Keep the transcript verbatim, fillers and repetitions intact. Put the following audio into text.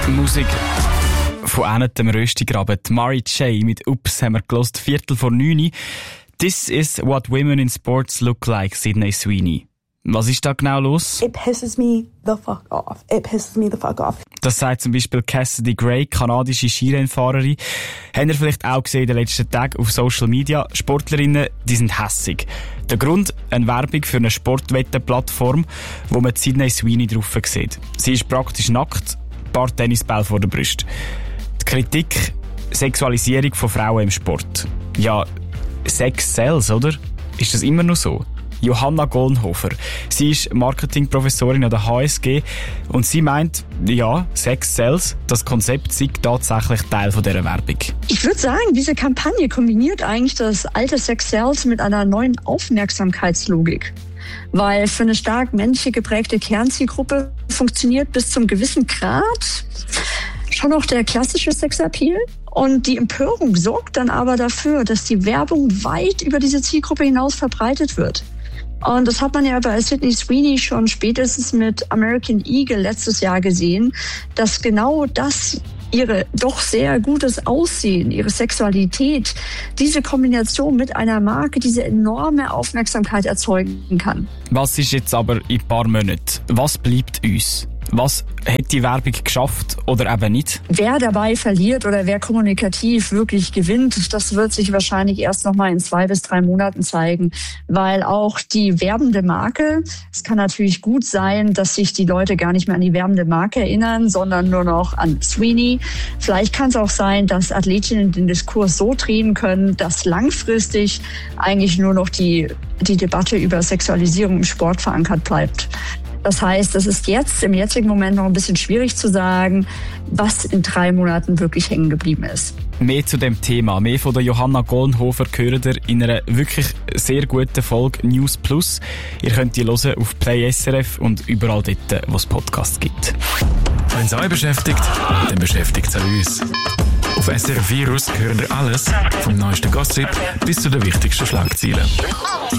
Musik von einem dem Röstigraben. Mary J. mit Ups haben wir gehört, Viertel vor neun. This is what women in sports look like, Sydney Sweeney. Was ist da genau los? It pisses me the fuck off. It pisses me the fuck off. Das sagt zum Beispiel Cassidy Gray, kanadische Skirennfahrerin. Habt ihr vielleicht auch gesehen in den letzten Tagen auf Social Media? Sportlerinnen, die sind hässig. Der Grund? Eine Werbung für eine Sportwettenplattform, wo man Sydney Sweeney drauf sieht. Sie ist praktisch nackt, ein paar Tennisbälle vor der Brust. Die Kritik: Sexualisierung von Frauen im Sport. Ja, Sex sells, oder? Ist das immer noch so? Johanna Golnhofer. Sie ist Marketingprofessorin an der H S G und sie meint, ja, Sex sells, das Konzept sei tatsächlich Teil von dieser Werbung. Ich würde sagen, diese Kampagne kombiniert eigentlich das alte Sex sells mit einer neuen Aufmerksamkeitslogik. Weil für eine stark männlich geprägte Kernzielgruppe funktioniert bis zum gewissen Grad schon noch der klassische Sexappeal. Und die Empörung sorgt dann aber dafür, dass die Werbung weit über diese Zielgruppe hinaus verbreitet wird. Und das hat man ja bei Sydney Sweeney schon spätestens mit American Eagle letztes Jahr gesehen, dass genau das, ihre doch sehr gutes Aussehen, ihre Sexualität, diese Kombination mit einer Marke, diese enorme Aufmerksamkeit erzeugen kann. Was ist jetzt aber in ein paar Monaten? Was bleibt uns? Was hat die Werbung geschafft oder eben nicht? Wer dabei verliert oder wer kommunikativ wirklich gewinnt, das wird sich wahrscheinlich erst noch mal in zwei bis drei Monaten zeigen, weil auch die werbende Marke, es kann natürlich gut sein, dass sich die Leute gar nicht mehr an die werbende Marke erinnern, sondern nur noch an Sweeney. Vielleicht kann es auch sein, dass Athletinnen den Diskurs so drehen können, dass langfristig eigentlich nur noch die, die Debatte über Sexualisierung im Sport verankert bleibt. Das heißt, es ist jetzt im jetzigen Moment noch ein bisschen schwierig zu sagen, was in drei Monaten wirklich hängen geblieben ist. Mehr zu dem Thema, mehr von der Johanna Golnhofer hört ihr in einer wirklich sehr guten Folge News Plus. Ihr könnt die hören auf Play S R F und überall dort, wo es Podcasts gibt. Wenn es euch beschäftigt, dann beschäftigt es auch uns. Auf S R F Virus hören ihr alles, vom neuesten Gossip bis zu den wichtigsten Schlagzeilen.